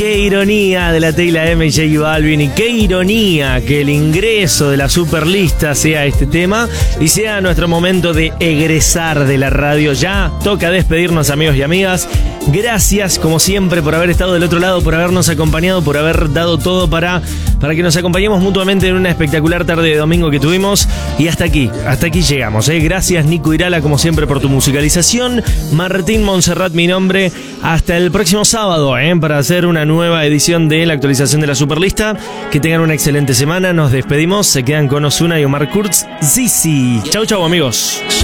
Qué ironía de la Tela M y J Balvin, y qué ironía que el ingreso de la Superlista sea este tema y sea nuestro momento de egresar de la radio. Ya toca despedirnos, amigos y amigas. Gracias como siempre por haber estado del otro lado, por habernos acompañado, por haber dado todo para que nos acompañemos mutuamente en una espectacular tarde de domingo que tuvimos. Y hasta aquí llegamos. Gracias, Nico Irala, como siempre, por tu musicalización. Martín Montserrat, mi nombre. Hasta el próximo sábado, para hacer una nueva edición de la actualización de la Superlista. Que tengan una excelente semana. Nos despedimos. Se quedan con Ozuna y Omar Kurz. Zizi. Chau, chau, amigos.